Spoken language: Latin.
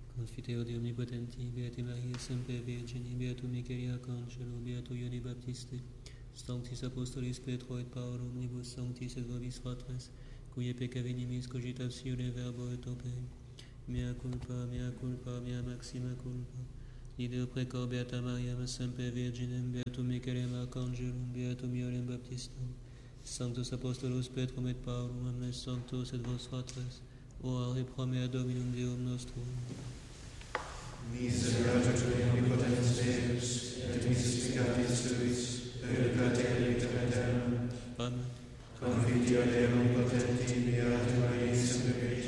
Confiteor Dei omnipotenti, Beati Maria, semper Virgini, Beatum Michael Arcangelo, Beato Ioanni Baptiste, Sanctis Apostolis Petro et Paolo, omnibus sanctis et vobis fratres, cuie pecca venimis cogitatione verbo et opere, mea culpa, mea maxima culpa. Ideo precor Beata Maria, semper Virginem, Beatum Michaelem Arcangelum, Beatum Ioannem Baptistum, Sanctus Apostolos Petrum et Paulum, omnes sanctos et vos fratres, ora et pro mea Dominum Deum nostrum. Miserere Tui omnipotens Deus, et misericordias Tuis, perducate in vita aeternam. Amen. Confiteor Dei omnipotenti, Beati Maria, semper